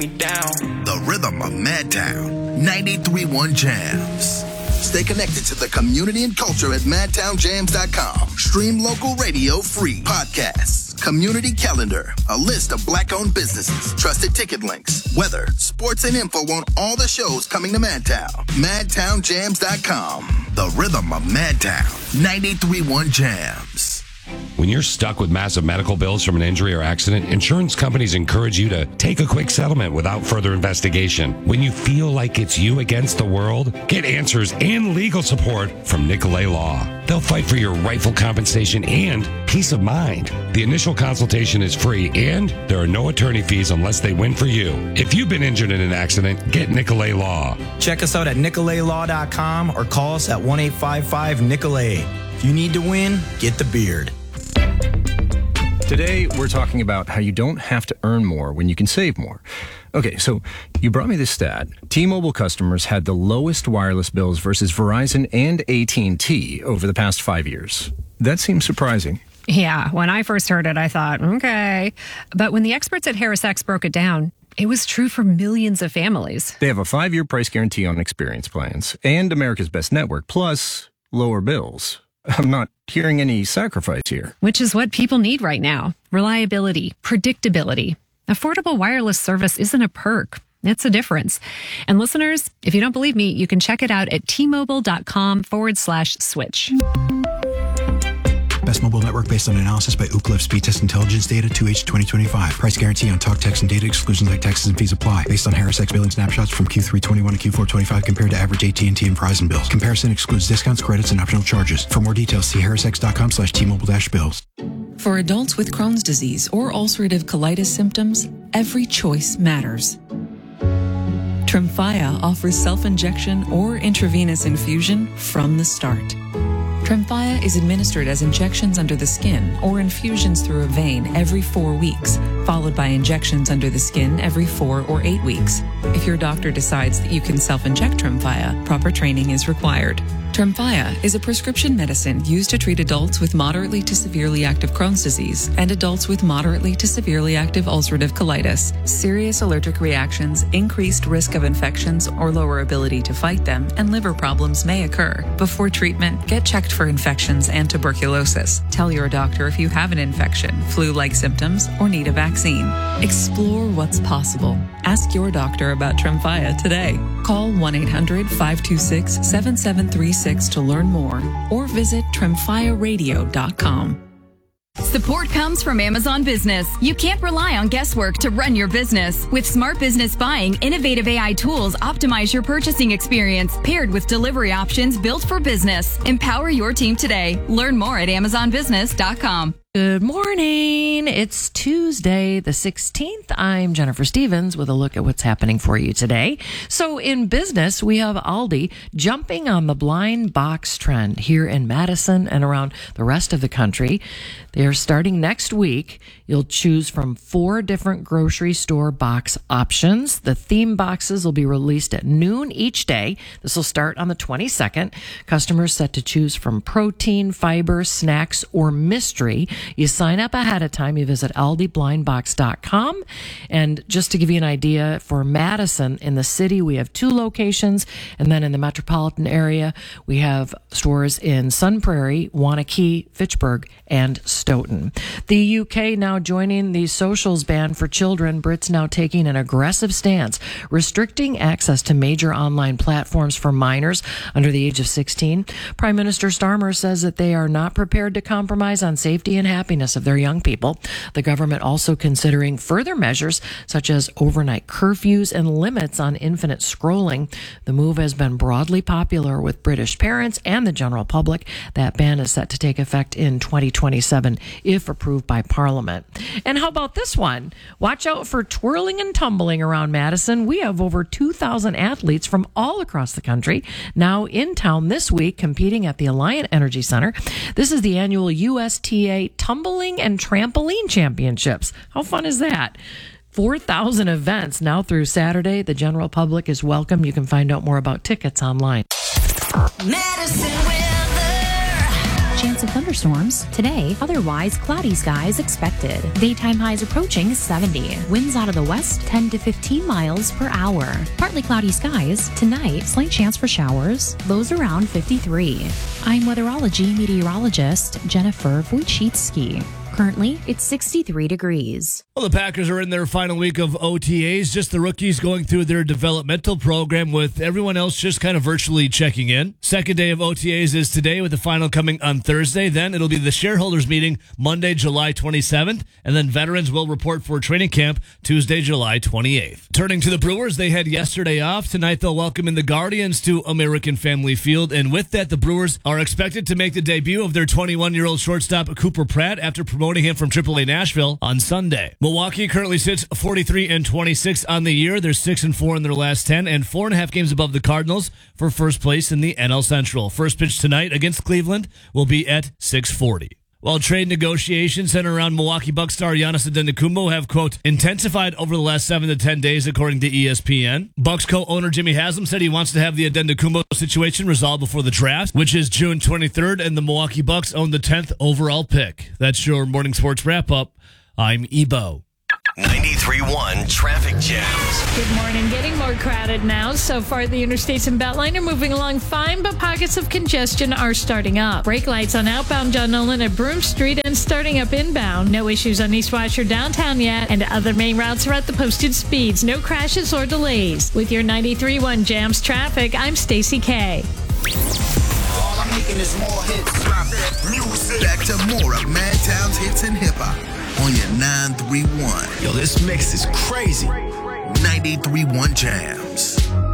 The rhythm of Madtown. 93.1 Jams. Stay connected to the community and culture at madtownjams.com. Stream local radio free. Podcasts, community calendar, a list of black-owned businesses, trusted ticket links, weather, sports, and info on all the shows coming to Madtown. madtownjams.com. The rhythm of Madtown. 93.1 Jams. When you're stuck with massive medical bills from an injury or accident, insurance companies encourage you to take a quick settlement without further investigation. When you feel like it's you against the world, get answers and legal support from Nicolay Law. They'll fight for your rightful compensation and peace of mind. The initial consultation is free, and there are no attorney fees unless they win for you. If you've been injured in an accident, get Nicolay Law. Check us out at nicolaylaw.com or call us at 1-855-NICOLAY. If you need to win, get the beard. Today, we're talking about how you don't have to earn more when you can save more. Okay, so you brought me this stat. T-Mobile customers had the lowest wireless bills versus Verizon and AT&T over the past 5 years. That seems surprising. Yeah, when I first heard it, I thought, okay. But when the experts at HarrisX broke it down, it was true for millions of families. They have a 5-year price guarantee on experience plans and America's Best Network, plus lower bills. I'm not hearing any sacrifice here. Which is what people need right now. Reliability, predictability. Affordable wireless service isn't a perk. It's a difference. And listeners, if you don't believe me, you can check it out at tmobile.com/switch. Best mobile network based on analysis by Ookla Speed Test Intelligence data 2H 2025. Price guarantee on talk, text, and data. Exclusions like taxes and fees apply. Based on HarrisX billing snapshots from Q3 21 to Q4 25 compared to average AT&T and Verizon bills. Comparison excludes discounts, credits, and optional charges. For more details, see harrisx.com/T-Mobile-bills. For adults with Crohn's disease or ulcerative colitis symptoms, every choice matters. Tremfya offers self-injection or intravenous infusion from the start. Tremfya is administered as injections under the skin or infusions through a vein every 4 weeks, followed by injections under the skin every 4 or 8 weeks. If your doctor decides that you can self-inject Tremfya, proper training is required. Tremfya is a prescription medicine used to treat adults with moderately to severely active Crohn's disease and adults with moderately to severely active ulcerative colitis. Serious allergic reactions, increased risk of infections or lower ability to fight them, and liver problems may occur. Before treatment, get checked for infections and tuberculosis. Tell your doctor if you have an infection, flu-like symptoms, or need a vaccine. Explore what's possible. Ask your doctor about Tremfya today. Call 1-800-526-7736 to learn more or visit tremfyaradio.com. Support comes from Amazon Business. You can't rely on guesswork to run your business. With Smart Business Buying, innovative AI tools optimize your purchasing experience, paired with delivery options built for business. Empower your team today. Learn more at amazonbusiness.com. Good morning. It's Tuesday, the 16th. I'm Jennifer Stevens with a look at what's happening for you today. So in business, we have Aldi jumping on the blind box trend here in Madison and around the rest of the country. They're starting next week. You'll choose from 4 different grocery store box options. The theme boxes will be released at noon each day. This will start on the 22nd. Customers set to choose from protein, fiber, snacks, or mystery. You sign up ahead of time. You visit aldiblindbox.com. And just to give you an idea, for Madison, in the city, we have 2 locations. And then in the metropolitan area, we have stores in Sun Prairie, Wanakee, Fitchburg, and Stoughton. The UK now joining the socials ban for children. Brits now taking an aggressive stance, restricting access to major online platforms for minors under the age of 16. Prime Minister Starmer says that they are not prepared to compromise on safety and happiness of their young people. The government also considering further measures such as overnight curfews and limits on infinite scrolling. The move has been broadly popular with British parents and the general public. That ban is set to take effect in 2027 if approved by Parliament. And how about this one? Watch out for twirling and tumbling around Madison. We have over 2,000 athletes from all across the country now in town this week competing at the Alliant Energy Center. This is the annual USTA Tumbling and Trampoline Championships. How fun is that? 4,000 events now through Saturday. The general public is welcome. You can find out more about tickets online. Madison weather, chance of thunderstorms. Today, otherwise cloudy skies expected. Daytime highs approaching 70. Winds out of the west 10 to 15 miles per hour. Partly cloudy skies. Tonight, slight chance for showers. Lows around 53. I'm weatherology meteorologist Jennifer Wojcicki. Currently, it's 63 degrees. Well, the Packers are in their final week of OTAs, just the rookies going through their developmental program with everyone else just kind of virtually checking in. Second day of OTAs is today with the final coming on Thursday. Then it'll be the shareholders meeting Monday, July 27th. And then veterans will report for training camp Tuesday, July 28th. Turning to the Brewers, they had yesterday off. Tonight they'll welcome in the Guardians to American Family Field. And with that, the Brewers are expected to make the debut of their 21-year-old shortstop Cooper Pratt after promoting him from AAA Nashville on Sunday. Milwaukee currently sits 43-26 on the year. They're 6-4 in their last 10 and 4.5 games above the Cardinals for first place in the NL Central. First pitch tonight against Cleveland will be at 6:40. While trade negotiations centered around Milwaukee Bucks star Giannis Antetokounmpo have, quote, intensified over the last 7 to 10 days, according to ESPN. Bucks co-owner Jimmy Haslam said he wants to have the Antetokounmpo situation resolved before the draft, which is June 23rd, and the Milwaukee Bucks own the 10th overall pick. That's your morning sports wrap-up. I'm Ebo. 93.1 Traffic Jams. Good morning. Getting more crowded now. So far, the interstates and Beltline are moving along fine, but pockets of congestion are starting up. Brake lights on outbound John Nolan at Broome Street and starting up inbound. No issues on East Washer downtown yet, and other main routes are at the posted speeds. No crashes or delays. With your 93.1 Jams traffic, I'm Stacy K. All I'm making is more hits. Drop that music. Back to more of Madtown's hits and hip-hop on your 931. Yo, this mix is crazy. 93.1 Jams.